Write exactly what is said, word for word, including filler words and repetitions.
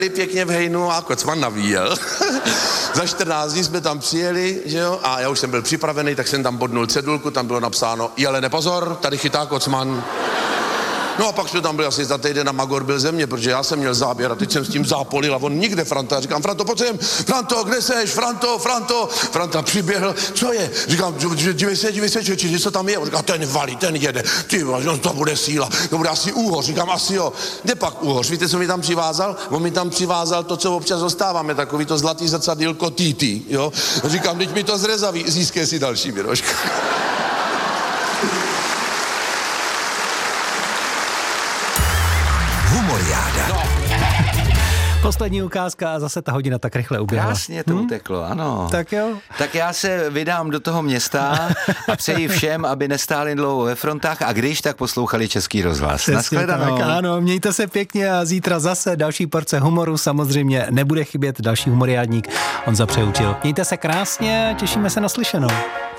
pěkně v hejnu a Kocman navíjel. Za čtrnáct dní jsme tam přijeli, že jo, a já už jsem byl připravený, tak jsem tam bodnul cedulku, tam bylo napsáno, Jelene, pozor, tady chytá Kocman. No a pak jsme tam byli asi za týden a Magor byl ze mě, protože já jsem měl záběr a teď jsem s tím zápolil a on nikde, Franta. Já říkám, Franto, pojď sem, Franto, kde seš, Franto, Franto. Franta přiběhl, co je? Říkám, dívej se, dívej se, či, co tam je? On říká, ten valí, ten jede, ty, no, to bude síla, to bude asi úhoř. Říkám, asi jo. Kde pak úhoř? Víte, co mi tam přivázal? On mi tam přivázal to, co občas dostáváme, takový to zlatý zrcadýlko Títý, jo. Říkám, teď mi to zrezaví, získej si další věrožka. Humoriáda. No. Poslední ukázka a zase ta hodina tak rychle uběhla. Krásně to hmm? uteklo, ano. Tak jo. Tak já se vydám do toho města a přeji všem, aby nestáli dlouho ve frontách a když, tak poslouchali Český rozhlas. Nashledanou. Tak, ano, mějte se pěkně a zítra zase další porce humoru. Samozřejmě nebude chybět další humoriádník. On zapřeučil. Mějte se krásně, těšíme se na slyšenou.